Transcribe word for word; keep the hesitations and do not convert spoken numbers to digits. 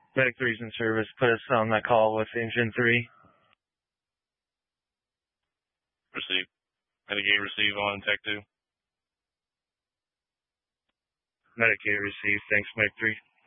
Medic three's in service. Put us on that call with engine three. Receive. Medic eight, receive on Tech two. Medic eight, receive. Thanks, Medic three.